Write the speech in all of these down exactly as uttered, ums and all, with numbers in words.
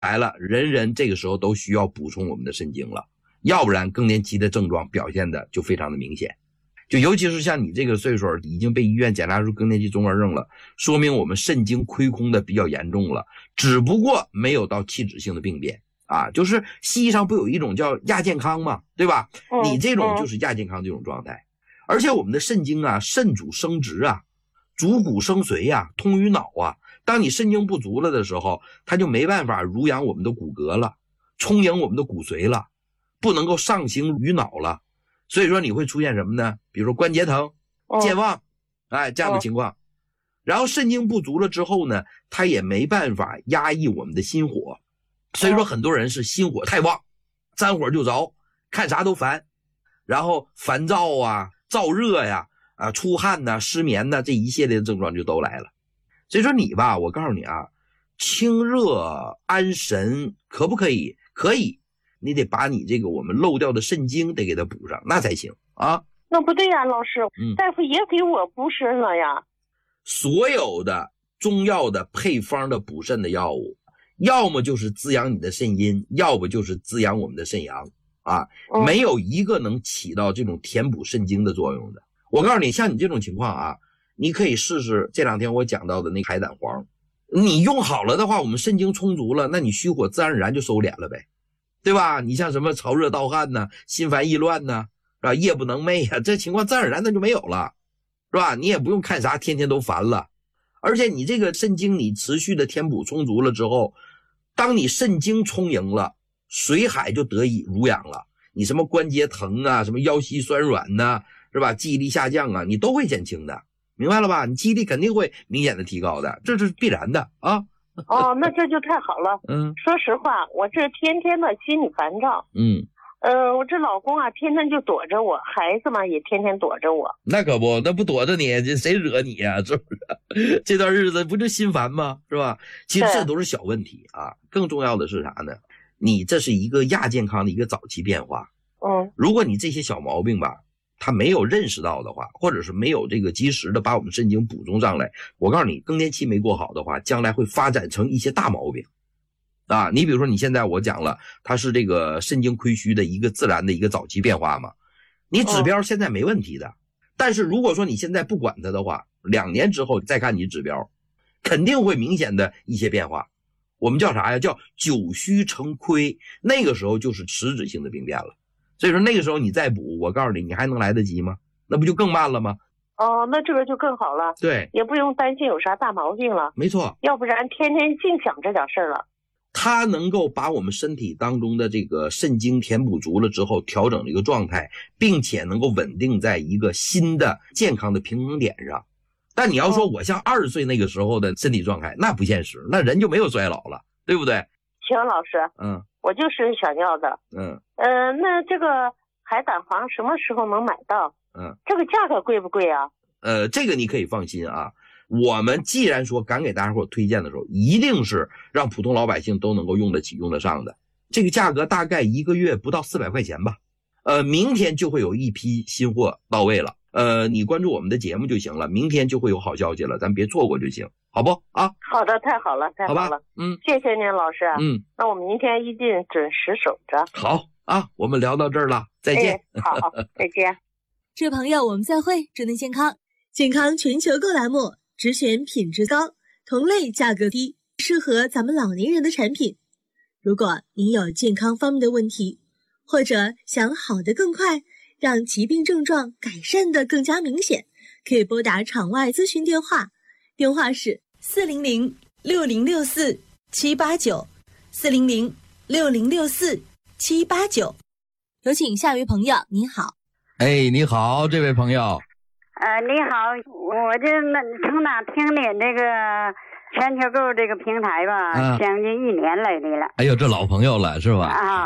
来了，人人这个时候都需要补充我们的肾精了，要不然更年期的症状表现的就非常的明显。就尤其是像你这个岁数已经被医院检查出更年期综合症了，说明我们肾精亏空的比较严重了，只不过没有到器质性的病变啊。就是西医上不有一种叫亚健康嘛，对吧？你这种就是亚健康这种状态。而且我们的肾精啊，肾主生殖啊，主骨生髓啊，通于脑啊。当你肾精不足了的时候，它就没办法濡养我们的骨骼了，充盈我们的骨髓了，不能够上行于脑了。所以说你会出现什么呢？比如说关节疼、健忘，哎，这样的情况。然后肾精不足了之后呢，它也没办法压抑我们的心火。所以说很多人是心火太旺，沾火就着，看啥都烦，然后烦躁啊、燥热呀、啊、出汗呐、失眠呐，这一系列的症状就都来了。所以说你吧，我告诉你啊，清热安神可不可以？可以。你得把你这个我们漏掉的肾精得给它补上，那才行啊。 那不对呀，老师， 嗯， 大夫也给我补肾了呀。 所有的中药的配方的补肾的药物，要么就是滋养你的肾阴，要不就是滋养我们的肾阳啊， 嗯、 没有一个能起到这种填补肾精的作用的。我告诉你，像你这种情况啊，你可以试试这两天我讲到的那个海胆黄，你用好了的话，我们肾精充足了，那你虚火自然而然就收敛了呗。对吧？你像什么潮热盗汗呢、心烦意乱呢，是吧？夜不能寐啊，这情况自然而然的就没有了，是吧？你也不用看啥天天都烦了，而且你这个肾精你持续的填补充足了之后，当你肾精充盈了，水海就得以濡养了，你什么关节疼啊，什么腰膝酸软呐，是吧？记忆力下降啊，你都会减轻的，明白了吧？你记忆力肯定会明显的提高的，这是必然的啊。 哦，那这就太好了。 嗯， 说实话，我这天天的心里烦躁。 嗯， 呃，我这老公啊，天天就躲着我，孩子嘛也天天躲着我。 那可不，那不躲着你，这谁惹你呀、啊？是不是？这段日子不就心烦吗？是吧？其实这都是小问题啊。更重要的是啥呢？你这是一个亚健康的一个早期变化。 嗯， 如果你这些小毛病吧，他没有认识到的话，或者是没有这个及时的把我们肾精补充上来，我告诉你，更年期没过好的话，将来会发展成一些大毛病啊。你比如说你现在我讲了，它是这个肾精亏虚的一个自然的一个早期变化嘛，你指标现在没问题的、哦、但是如果说你现在不管它的话，两年之后再看你指标，肯定会明显的一些变化。我们叫啥呀？叫久虚成亏，那个时候就是实质性的病变了。所以说那个时候你再补，我告诉你，你还能来得及吗？那不就更慢了吗？ 哦，那这个就更好了。 对， 也不用担心有啥大毛病了。 没错， 要不然天天净想这点事儿了。 它能够把我们身体当中的这个肾精填补足了之后，调整这个状态，并且能够稳定在一个新的健康的平衡点上。但你要说我像二十岁那个时候的身体状态，那不现实，那人就没有衰老了，对不对？ 行，老师， 嗯， 我就是想要的。 嗯， 呃，那这个海胆黄什么时候能买到？ 嗯， 这个价格贵不贵啊？ 呃，这个你可以放心啊。我们既然说敢给大家伙推荐的时候，一定是让普通老百姓都能够用得起、用得上的。这个价格大概一个月不到四百块钱吧。呃，明天就会有一批新货到位了。呃，你关注我们的节目就行了，明天就会有好消息了，咱别错过就行，好不啊？ 好的，太好了，太好了， 好吧，嗯， 谢谢您，老师。 嗯， 那我们明天一定准时守着。 好啊，我们聊到这儿了，再见。 哎、好，再见。 这位朋友，我们再会，祝您健康。健康全球购栏目，只选品质高、同类价格低、适合咱们老年人的产品。如果您有健康方面的问题，或者想好得更快，让疾病症状改善得更加明显，可以拨打场外咨询电话，电话是四零零六零六四七八九，四零零六零六四七八九。有请下一位朋友，您好。 哎，你好，这位朋友。 呃，你好，我这从哪听您这个全球购这个平台吧，嗯、将近一年来的了。 哎呦，这老朋友了是吧？ 啊，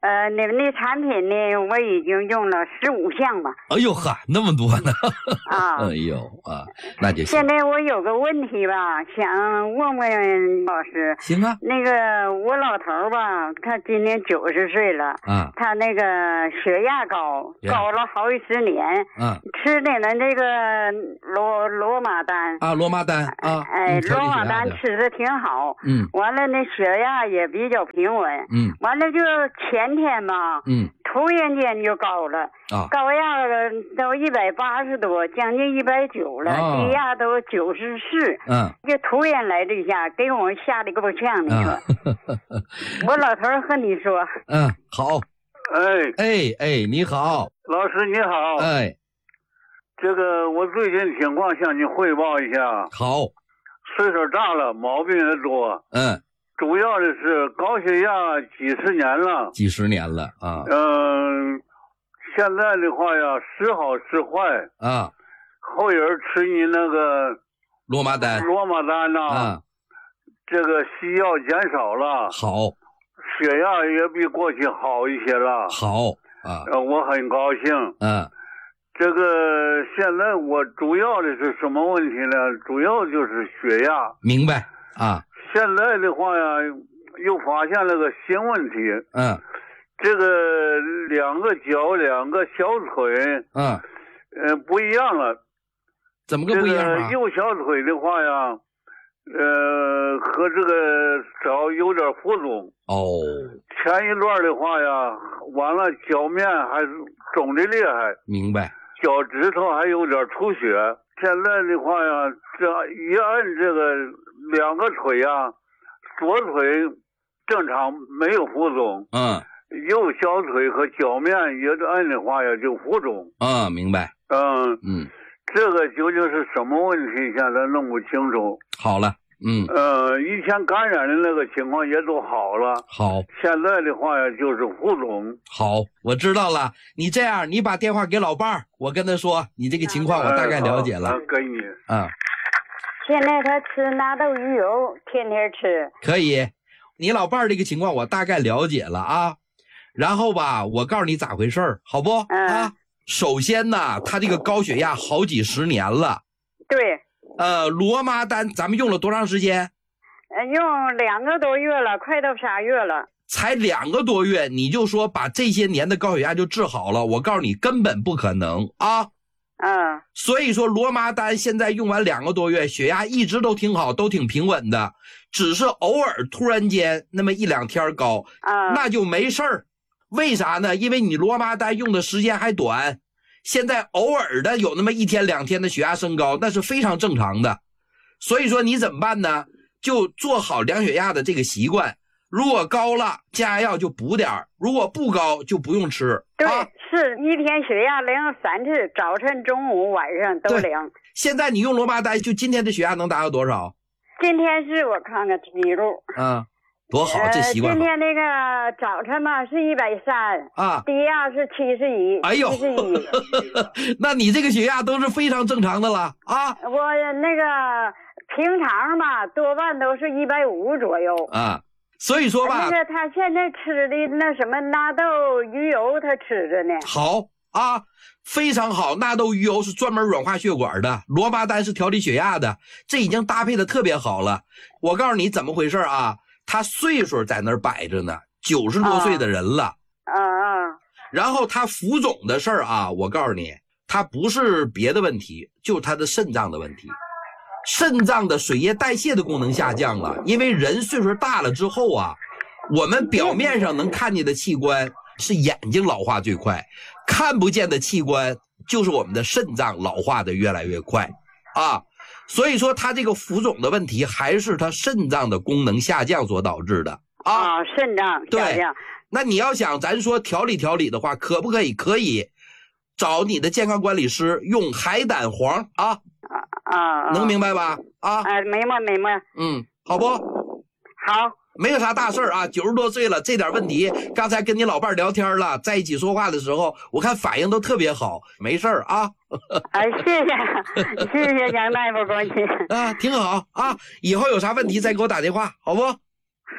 呃，你们的产品呢，我已经用了十五项吧。 哎呦呵，那么多呢！ 啊， 哎呦啊，那就行。 现在我有个问题吧，想问问老师。 行啊。 那个我老头吧，他今年九十岁了。 啊。 他那个血压高，高了好几十年。 啊。 吃的呢那个罗罗马丹。 啊，罗马丹啊。 哎，罗马丹吃的挺好。嗯。完了，那血压也比较平稳。嗯。完了就前天吧。嗯。突然间就高了。啊。高压都一百八十多，将近一百九了。啊。低压都九十四。嗯。就突然来这一下，给我吓得够呛，你说。我老头和你说。 嗯，好。 哎哎哎，你好， 老师你好。 哎， 这个我最近情况向你汇报一下。 好。 岁数大了，毛病也多。 嗯。 主要的是高血压几十年了。 几十年了啊。 嗯、呃，现在的话呀，时好时坏。啊。后人吃你那个罗马丹。 罗马丹呐。啊。这个西药减少了。 好。 血压也比过去好一些了。 好啊。 呃，我很高兴。 嗯。 这个现在我主要的是什么问题呢？主要就是血压。 明白啊。 现在的话呀，又发现了个新问题。 嗯。 这个两个脚，两个小腿。 嗯。 呃，不一样了。 怎么个不一样啊？ 这个右小腿的话呀，呃，和这个脚有点浮肿。 哦。 前一段的话呀，完了脚面还肿的厉害。 明白。 脚趾头还有点出血。现在的话呀，这一按这个两个腿呀，左腿正常没有浮肿。嗯。右小腿和脚面一按的话呀，就浮肿。 嗯，明白。 嗯嗯。 这个究竟是什么问题？现在弄不清楚。 好了。嗯。 呃，以前感染的那个情况也都好了。 好。 现在的话呀，就是浮肿。 好，我知道了。你这样，你把电话给老伴儿，我跟他说你这个情况，我大概了解了。 哎、给你。 啊。 现在他吃纳豆鱼油，天天吃。 可以，你老伴儿这个情况我大概了解了啊。然后吧，我告诉你咋回事儿，好不？ 嗯。 啊，首先呢，他这个高血压好几十年了。 对。 呃，罗马丹咱们用了多长时间？ 呃，用两个多月了，快到仨月了。 才两个多月，你就说把这些年的高血压就治好了？我告诉你，根本不可能啊！ 嗯。 所以说，罗马丹现在用完两个多月，血压一直都挺好，都挺平稳的，只是偶尔突然间那么一两天高， 嗯， 那就没事儿。为啥呢？因为你罗马丹用的时间还短。现在偶尔的有那么一天两天的血压升高，那是非常正常的。所以说你怎么办呢？就做好量血压的这个习惯。如果高了，降压药就补点儿；如果不高，就不用吃。 对， 啊、 是一天血压量三次，早晨、中午、晚上都量。 现在你用罗马丹，就今天的血压能达到多少？ 今天是我看看记录。 嗯。多好，这习惯好。 呃、今天那个早晨嘛是一百三啊， 低压是七十一。 哎呦，那你这个血压都是非常正常的了啊。 我那个平常嘛，多半都是一百五左右啊。所以说吧， 那个他现在吃的那什么纳豆鱼油，他吃着呢。 好啊，非常好。纳豆鱼油是专门软化血管的，罗马丹是调理血压的，这已经搭配的特别好了。我告诉你怎么回事啊。他岁数在那儿摆着呢，九十多岁的人了。 嗯嗯。 然后他浮肿的事儿啊，我告诉你，他不是别的问题，就是他的肾脏的问题。肾脏的水液代谢的功能下降了，因为人岁数大了之后啊，我们表面上能看见的器官是眼睛老化最快，看不见的器官就是我们的肾脏老化的越来越快啊。所以说他这个浮肿的问题还是他肾脏的功能下降所导致的啊。 啊，肾脏下降。 对，那你要想咱说调理调理的话，可不可以？可以，找你的健康管理师用海胆黄啊。 啊啊， 能明白吧？啊， 哎，明白明白。 嗯，好不？ 好。 没有啥大事儿啊，九十多岁了，这点问题，刚才跟你老伴儿聊天了，在一起说话的时候，我看反应都特别好，没事儿啊。 哎，谢谢，谢谢杨大夫关心。 啊，挺好啊，以后有啥问题再给我打电话，好不？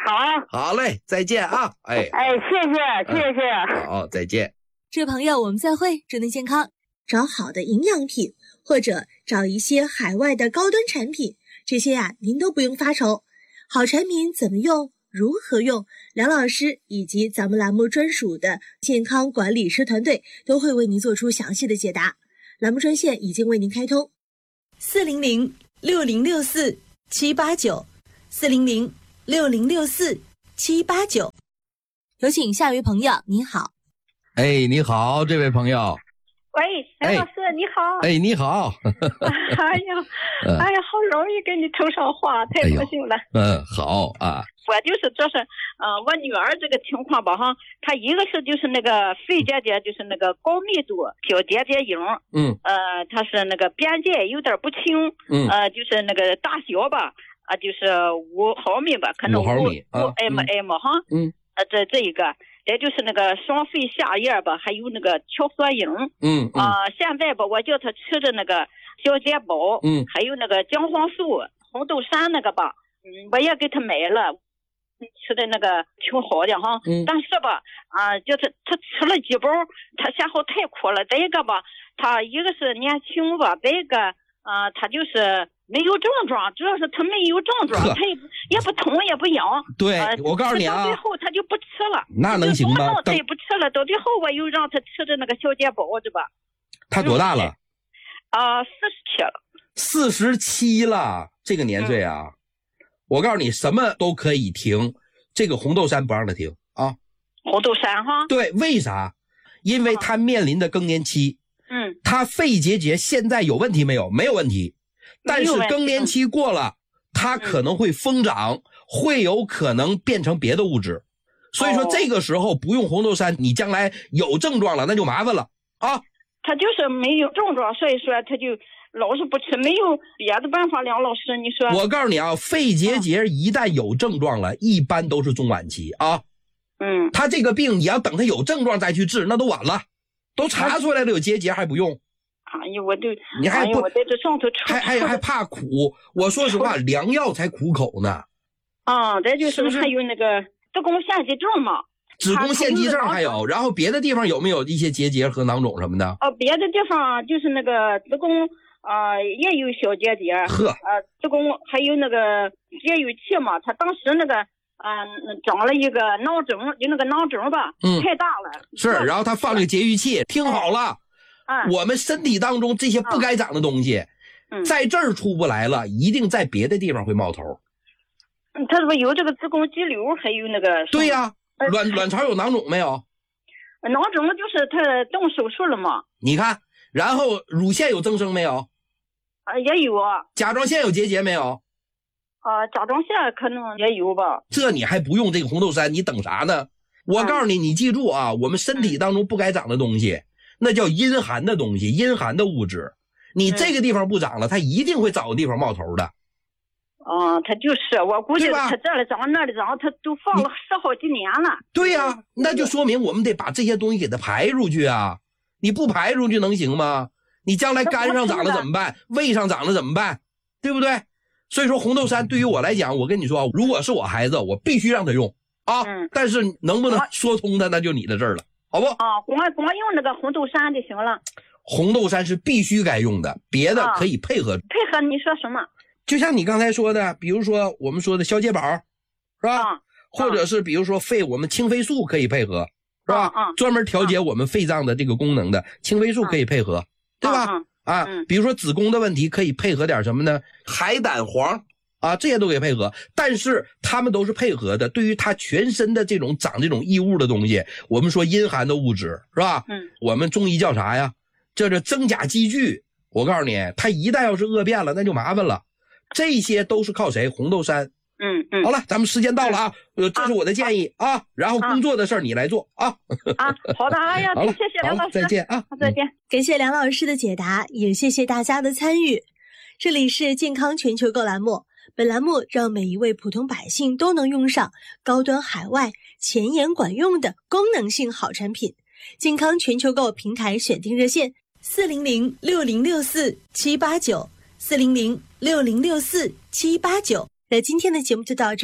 好， 好嘞，再见啊！哎哎，谢谢谢谢、 嗯，好，再见。 这位朋友，我们再会，祝您健康。找好的营养品，或者找一些海外的高端产品，这些呀、啊，您都不用发愁。好产品怎么用？如何用？梁老师以及咱们栏目专属的健康管理师团队都会为您做出详细的解答。栏目专线已经为您开通，四零零六零六四七八九，四零零六零六四七八九。有请下一位朋友，你好。 哎，你好，这位朋友。 喂，梁老师、哎、你好。 哎，你好。 哎呀，哎呀，好容易给你通上话，太高兴了。 哎、嗯，好啊。 我就是这是，呃，我女儿这个情况吧，哈，她一个是就是那个肺结节，就是那个高密度小结节痈， 嗯， 呃，她是那个边界有点不清， 嗯， 呃，就是那个大小吧，啊、呃，就是五毫米吧，可能五五 mm 哈， 嗯， 呃，这这一个。也就是那个双肺下叶吧，还有那个鞘索痈， 嗯啊、呃，现在吧，我叫他吃的那个小解宝， 嗯， 还有那个姜黄素、红豆杉那个吧，嗯，我也给他买了，吃的那个挺好的哈， 嗯， 但是吧，啊、呃，就是他吃了几包，他嫌好太苦了。再一个吧，他一个是年轻吧，再一个啊、呃，他就是没有症状，主要是他没有症状，他也不也不痛也不痒。 对、 呃， 我告诉你啊， 到最后他就不吃了。 那能行吗？ 他也不吃了，到最后我又让他吃的那个小解宝，对吧？ 他多大了？ 啊、呃，四十七了。 四十七了，这个年岁啊、嗯，我告诉你，什么都可以停，这个红豆杉不让他停啊。 红豆杉哈？ 对，为啥？因为他面临的更年期。 嗯。 他肺结节现在有问题没有？没有问题。但是更年期过了，它可能会疯长、嗯，会有可能变成别的物质，所以说这个时候不用红豆杉，你将来有症状了那就麻烦了啊。 他就是没有症状，所以说他就老是不吃，没有别的办法。梁老师，你说？ 我告诉你啊，肺结节一旦有症状了，嗯、一般都是中晚期啊。 嗯。 他这个病你要等他有症状再去治，那都晚了，都查出来了有结节还不用。 哎呀，我就你还不、 哎、我在这上头还还还怕苦？我说实话，良药才苦口呢。 啊，这就是还有那个子宫腺肌症嘛。 子宫腺肌症还有，然后别的地方有没有一些结节和囊肿什么的？ 哦，别的地方就是那个子宫啊、呃、也有小结节。 呵。 呃，子宫还有那个节育器嘛，他当时那个啊、呃、长了一个囊肿，就那个囊肿吧， 嗯， 太大了。 是，然后他放这个节育器，听好了。 哎我们身体当中这些不该长的东西， 嗯、 在这儿出不来了，一定在别的地方会冒头。 嗯，他说有这个子宫肌瘤，还有那个。 对呀、啊，卵卵巢有囊肿没有？ 囊肿就是他动手术了嘛。 你看，然后乳腺有增生没有？ 啊，也有啊。 甲状腺有结节没有？ 啊，甲状腺可能也有吧。 这你还不用这个红豆杉，你等啥呢？我告诉你，嗯、你记住啊，我们身体当中不该长的东西。那叫阴寒的东西，阴寒的物质，你这个地方不长了，它一定会找个地方冒头的。 啊，他就是我估计他这里长那里长，他都放了十好几年了。 对呀、啊，那就说明我们得把这些东西给它排出去啊！你不排出去能行吗？你将来肝上长了怎么办？胃上长了怎么办？对不对？所以说红豆杉对于我来讲，我跟你说，如果是我孩子，我必须让他用啊。 嗯、 但是能不能说通他，那就你的事儿了。好不啊，光光用那个红豆杉就行了。 红豆杉是必须该用的，别的可以配合。啊、 配合你说什么？ 就像你刚才说的，比如说我们说的消解宝，是吧？ 啊、 或者是比如说肺，我们清肺素可以配合，是吧？ 啊、 专门调节我们肺脏的这个功能的清肺素可以配合， 啊、 对吧？ 啊、 啊、 嗯， 比如说子宫的问题可以配合点什么呢？海胆黄。啊，这些都可以配合，但是他们都是配合的。对于他全身的这种长这种异物的东西，我们说阴寒的物质是吧？ 嗯， 我们中医叫啥呀？叫这真假积聚。我告诉你，他一旦要是恶变了，那就麻烦了。这些都是靠谁？红豆杉。 嗯嗯。 好了，咱们时间到了啊，呃，这是我的建议啊。啊然后工作的事儿你来做啊。 啊，好的，哎呀，谢谢梁老师， 再见啊， 再见。 感谢梁老师的解答，也谢谢大家的参与。这里是健康全球购栏目。本栏目让每一位普通百姓都能用上高端海外前沿管用的功能性好产品。健康全球购平台选定热线四零零六零六四七八九 四零零六零六四七八九。那今天的节目就到这儿了，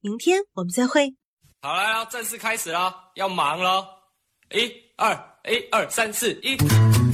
明天我们再会。 好了，要正式开始了，要忙了。一二一二三四一。